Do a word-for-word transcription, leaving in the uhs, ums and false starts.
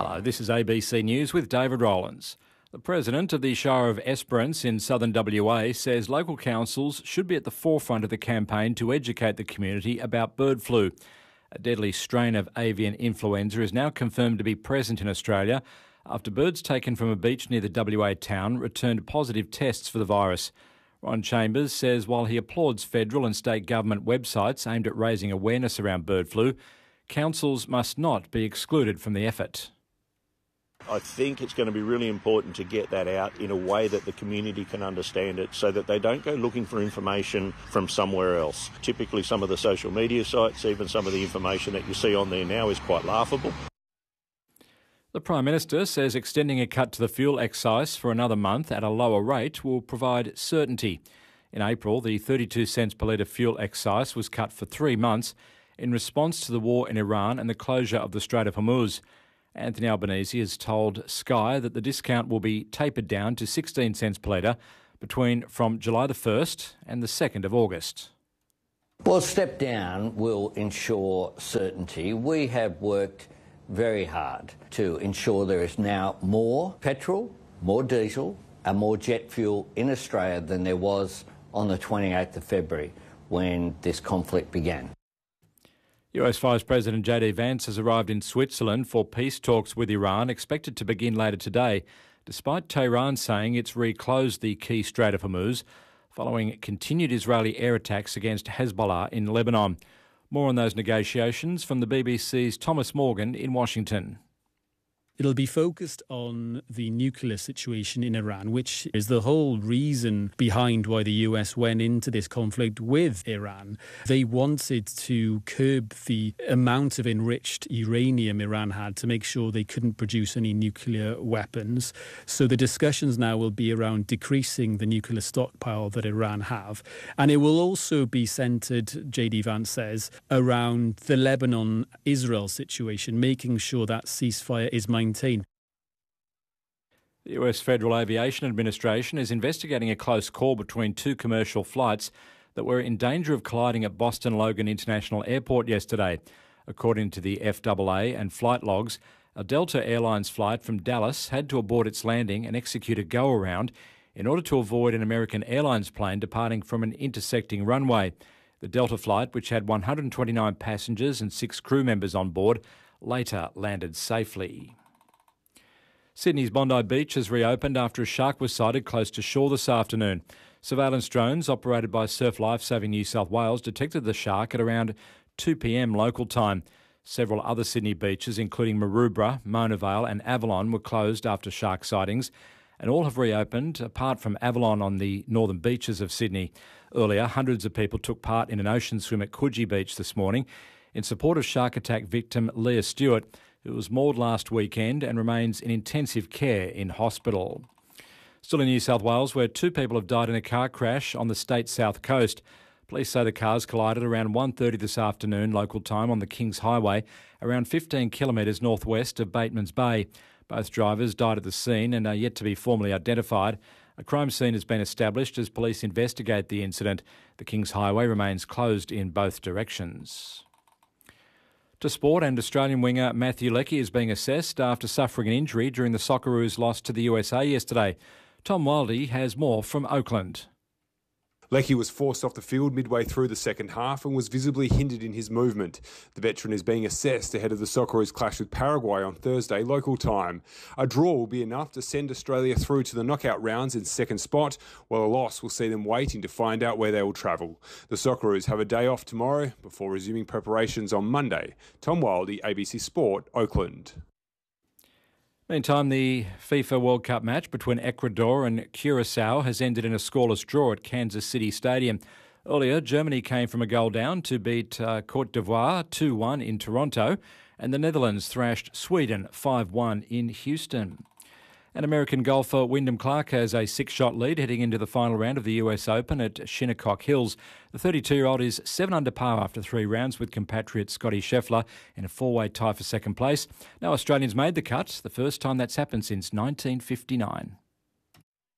Hello, this is A B C News with David Rowlands. The President of the Shire of Esperance in southern W A says local councils should be at the forefront of the campaign to educate the community about bird flu. A deadly strain of avian influenza is now confirmed to be present in Australia after birds taken from a beach near the W A town returned positive tests for the virus. Ron Chambers says while he applauds federal and state government websites aimed at raising awareness around bird flu, councils must not be excluded from the effort. I think it's going to be really important to get that out in a way that the community can understand it so that they don't go looking for information from somewhere else. Typically some of the social media sites, even some of the information that you see on there now is quite laughable. The Prime Minister says extending a cut to the fuel excise for another month at a lower rate will provide certainty. In April, the thirty-two cents per litre fuel excise was cut for three months in response to the war in Iran and the closure of the Strait of Hormuz. Anthony Albanese has told Sky that the discount will be tapered down to sixteen cents per litre between from July the first and the second of August. Well, step down will ensure certainty. We have worked very hard to ensure there is now more petrol, more diesel and more jet fuel in Australia than there was on the twenty-eighth of February when this conflict began. U S Vice President J D Vance has arrived in Switzerland for peace talks with Iran, expected to begin later today, despite Tehran saying it's reclosed the key Strait of Hormuz following continued Israeli air attacks against Hezbollah in Lebanon. More on those negotiations from the B B C's Thomas Morgan in Washington. It'll be focused on the nuclear situation in Iran, which is the whole reason behind why the U S went into this conflict with Iran. They wanted to curb the amount of enriched uranium Iran had to make sure they couldn't produce any nuclear weapons. So the discussions now will be around decreasing the nuclear stockpile that Iran have. And it will also be centred, J D Vance says, around the Lebanon-Israel situation, making sure that ceasefire is maintained. The U S Federal Aviation Administration is investigating a close call between two commercial flights that were in danger of colliding at Boston Logan International Airport yesterday. According to the F A A and flight logs, a Delta Airlines flight from Dallas had to abort its landing and execute a go-around in order to avoid an American Airlines plane departing from an intersecting runway. The Delta flight, which had one hundred twenty-nine passengers and six crew members on board, later landed safely. Sydney's Bondi Beach has reopened after a shark was sighted close to shore this afternoon. Surveillance drones operated by Surf Lifesaving New South Wales detected the shark at around two p m local time. Several other Sydney beaches, including Maroubra, Mona Vale and Avalon, were closed after shark sightings, and all have reopened, apart from Avalon on the northern beaches of Sydney. Earlier, hundreds of people took part in an ocean swim at Coogee Beach this morning in support of shark attack victim Leah Stewart, who was mauled last weekend and remains in intensive care in hospital. Still in New South Wales, where two people have died in a car crash on the state's south coast. Police say the cars collided around one thirty this afternoon local time on the Kings Highway, around fifteen kilometres northwest of Batemans Bay. Both drivers died at the scene and are yet to be formally identified. A crime scene has been established as police investigate the incident. The Kings Highway remains closed in both directions. To sport, and Australian winger Matthew Leckie is being assessed after suffering an injury during the Socceroos' loss to the U S A yesterday. Tom Wildey has more from Oakland. Leckie was forced off the field midway through the second half and was visibly hindered in his movement. The veteran is being assessed ahead of the Socceroos' clash with Paraguay on Thursday local time. A draw will be enough to send Australia through to the knockout rounds in second spot, while a loss will see them waiting to find out where they will travel. The Socceroos have a day off tomorrow before resuming preparations on Monday. Tom Wildey, A B C Sport, Oakland. Meantime, the FIFA World Cup match between Ecuador and Curacao has ended in a scoreless draw at Kansas City Stadium. Earlier, Germany came from a goal down to beat uh, Côte d'Ivoire two one in Toronto, and the Netherlands thrashed Sweden five one in Houston. And American golfer Wyndham Clark has a six-shot lead heading into the final round of the U S Open at Shinnecock Hills. The thirty-two-year-old is seven under par after three rounds with compatriot Scotty Scheffler in a four-way tie for second place. No Australians made the cut, the first time that's happened since nineteen fifty-nine.